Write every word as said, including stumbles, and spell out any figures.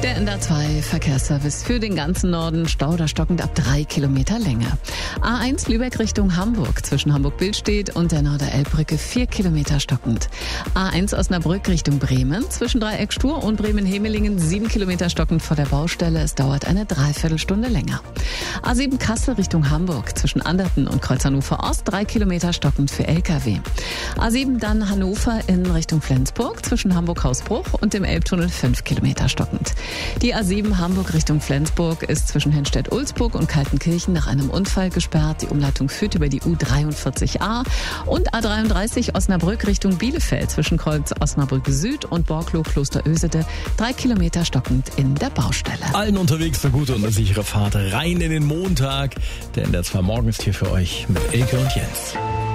Der N D R zwei Verkehrsservice für den ganzen Norden. Stau oder stockend ab drei Kilometer Länge. A eins Lübeck Richtung Hamburg zwischen Hamburg-Billstedt und der Norder-Elbbrücke vier Kilometer stockend. A eins Osnabrück Richtung Bremen zwischen Dreieck Stur und Bremen-Hemelingen sieben Kilometer stockend vor der Baustelle. Es dauert eine Dreiviertelstunde länger. A sieben Kassel Richtung Hamburg zwischen Anderten und Kreuz Hannover Ost drei Kilometer stockend für L K W. A sieben dann Hannover in Richtung Flensburg zwischen Hamburg-Hausbruch und dem Elbtunnel fünf Kilometer stockend. Die A sieben Hamburg Richtung Flensburg ist zwischen Henstedt-Ulzburg und Kaltenkirchen nach einem Unfall gesperrt. Die Umleitung führt über die U dreiundvierzig A und A dreiunddreißig Osnabrück Richtung Bielefeld zwischen Kreuz Osnabrück Süd und Borkloh Klosterösede drei Kilometer stockend in der Baustelle. Allen unterwegs eine gute und eine sichere Fahrt rein in den Montag. Der N D R zwei Morgen ist hier für euch mit Elke und Jens.